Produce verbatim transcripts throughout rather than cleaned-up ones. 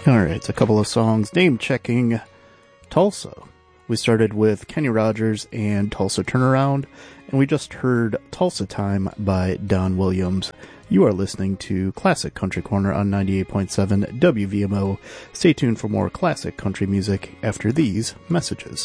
Alright, a couple of songs name-checking Tulsa. We started with Kenny Rogers and Tulsa Turnaround, and we just heard Tulsa Time by Don Williams. You are listening to Classic Country Corner on ninety-eight point seven W V M O. Stay tuned for more classic country music after these messages.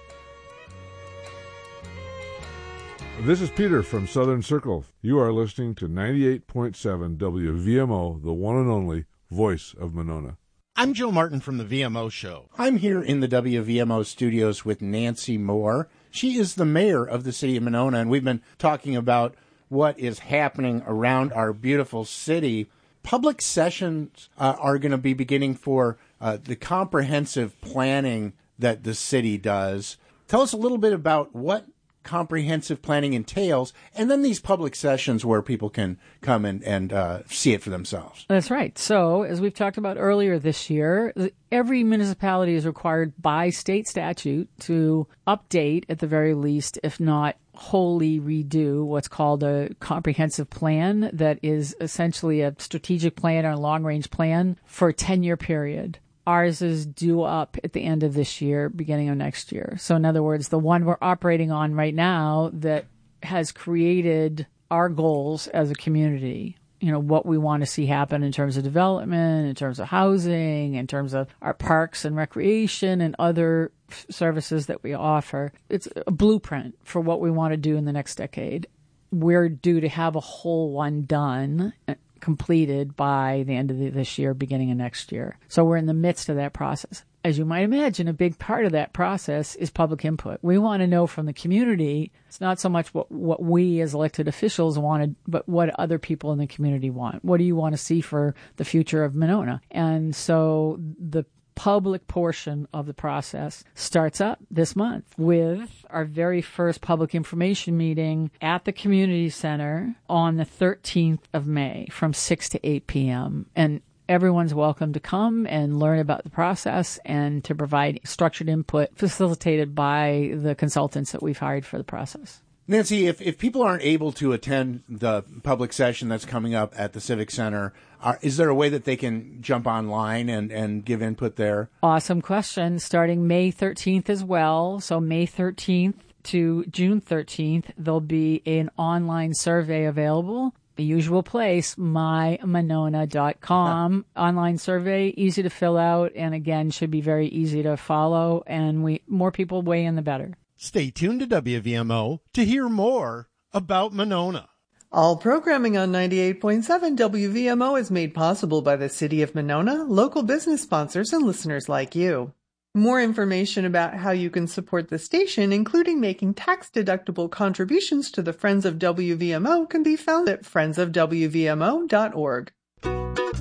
This is Peter from Southern Circle. You are listening to ninety-eight point seven W V M O, the one and only voice of Monona. I'm Joe Martin from the V M O Show. I'm here in the W V M O studios with Nancy Moore. She is the mayor of the city of Monona, and we've been talking about what is happening around our beautiful city. Public sessions uh, are going to be beginning for uh, the comprehensive planning that the city does. Tell us a little bit about what comprehensive planning entails, and then these public sessions where people can come and, and uh, see it for themselves. That's right. So, as we've talked about earlier this year, every municipality is required by state statute to update, at the very least, if not wholly redo, what's called a comprehensive plan that is essentially a strategic plan or a long-range plan for a ten-year period. Ours is due up at the end of this year, beginning of next year. So in other words, the one we're operating on right now that has created our goals as a community, you know, what we want to see happen in terms of development, in terms of housing, in terms of our parks and recreation and other f- services that we offer. It's a blueprint for what we want to do in the next decade. We're due to have a whole one done, completed by the end of the, this year, beginning of next year. So we're in the midst of that process. As you might imagine, a big part of that process is public input. We want to know from the community, it's not so much what, what we as elected officials wanted, but what other people in the community want. What do you want to see for the future of Monona? And so the public portion of the process starts up this month with our very first public information meeting at the community center on the thirteenth of May from six to eight p.m. And everyone's welcome to come and learn about the process and to provide structured input facilitated by the consultants that we've hired for the process. Nancy, if, if people aren't able to attend the public session that's coming up at the Civic Center, are, is there a way that they can jump online and, and give input there? Awesome question. Starting May thirteenth as well. So May thirteenth to June thirteenth, there'll be an online survey available. The usual place, my monona dot com. Online survey, easy to fill out, and again, should be very easy to follow. And we more people weigh in, the better. Stay tuned to W V M O to hear more about Monona. All programming on ninety-eight point seven W V M O is made possible by the City of Monona, local business sponsors, and listeners like you. More information about how you can support the station, including making tax-deductible contributions to the Friends of W V M O, can be found at friends of W V M O dot org.